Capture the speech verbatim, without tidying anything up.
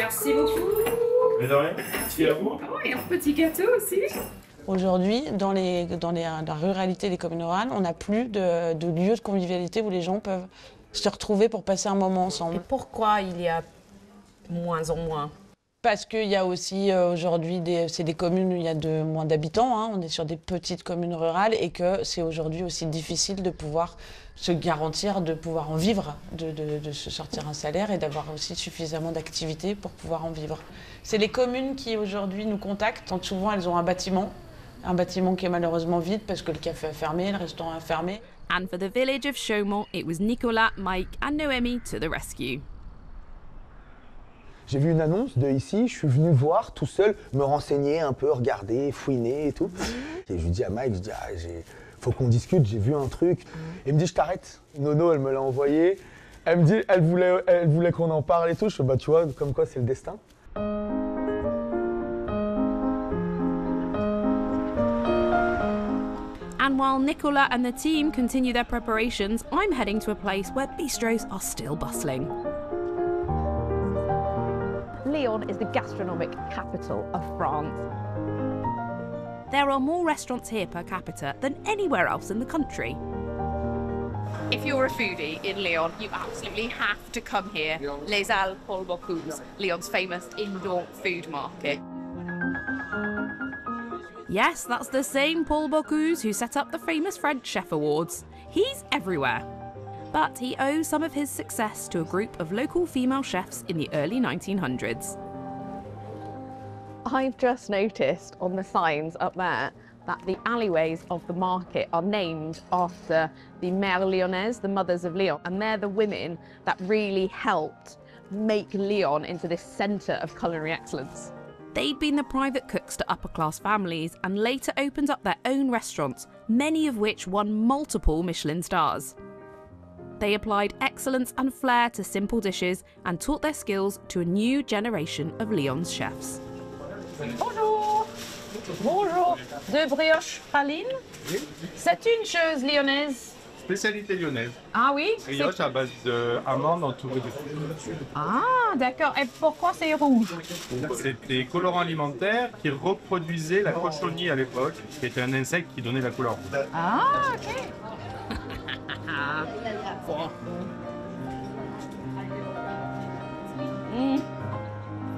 Merci beaucoup. Mais de rien, merci à vous. Oh, et un petit gâteau aussi. Aujourd'hui, dans, les, dans les, la ruralité des communes rurales, on n'a plus de, de lieu de convivialité où les gens peuvent se retrouver pour passer un moment ensemble. Et pourquoi il y a moins en moins? Parce qu'il y a aussi euh, aujourd'hui, des, c'est des communes où il y a de, moins d'habitants, hein, on est sur des petites communes rurales et que c'est aujourd'hui aussi difficile de pouvoir se garantir, de pouvoir en vivre, de, de, de se sortir un salaire et d'avoir aussi suffisamment d'activités pour pouvoir en vivre. C'est les communes qui aujourd'hui nous contactent, tant souvent elles ont un bâtiment, un bâtiment qui est malheureusement vide parce que le café a fermé, le restaurant a fermé. And for the village of Chaumont, it was Nicolas, Mike and Noémie to the rescue. J'ai vu une annonce de ici, je suis venu voir tout seul, me renseigner un peu, regarder, fouiner et tout. Et je lui dis à Mike, je dis, ah, j'ai... faut qu'on discute, j'ai vu un truc. Et il me dit, je t'arrête. Nono, elle me l'a envoyé. Elle me dit, elle voulait, elle voulait qu'on en parle et tout. Je fais, bah tu vois, comme quoi c'est le destin. And while Nicola and the team continue their preparations, I'm heading to a place where bistros are still bustling. Lyon is the gastronomic capital of France. There are more restaurants here per capita than anywhere else in the country. If you're a foodie in Lyon, you absolutely have to come here. Les Halles Paul Bocuse, Lyon's famous indoor food market. Yes, that's the same Paul Bocuse who set up the famous French Chef Awards. He's everywhere. But he owes some of his success to a group of local female chefs in the early nineteen hundreds. I've just noticed on the signs up there that the alleyways of the market are named after the Mères Lyonnaises, the mothers of Lyon, and they're the women that really helped make Lyon into this centre of culinary excellence. They'd been the private cooks to upper-class families and later opened up their own restaurants, many of which won multiple Michelin stars. They applied excellence and flair to simple dishes and taught their skills to a new generation of Lyon's chefs. Bonjour. Bonjour. Deux brioches pralines. C'est une chose lyonnaise. Spécialité lyonnaise. Ah oui? Brioche à base d'amandes entourées de fruits. Ah, d'accord. Et pourquoi c'est rouge? C'est des colorants alimentaires qui reproduisaient la cochonnie à l'époque, qui était un insecte qui donnait la couleur rouge. Ah, ok.